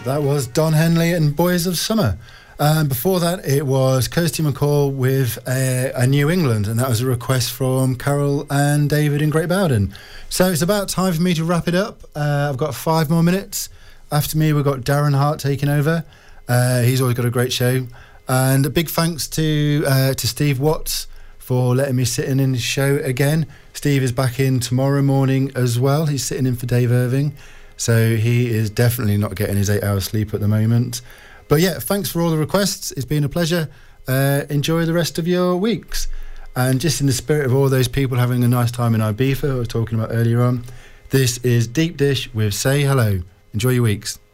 That was Don Henley and Boys of Summer. And before that, it was Kirsty MacColl with a New England, and that was a request from Carol and David in Great Bowden. So it's about time for me to wrap it up. I've got 5 more minutes. After me, we've got Darren Hart taking over. He's always got a great show. And a big thanks to Steve Watts for letting me sit in his show again. Steve is back in tomorrow morning as well. He's sitting in for Dave Irving. So he is definitely not getting his 8 hours sleep at the moment. But yeah, thanks for all the requests. It's been a pleasure. Enjoy the rest of your weeks. And just in the spirit of all those people having a nice time in Ibiza I was talking about earlier on, this is Deep Dish with Say Hello. Enjoy your weeks.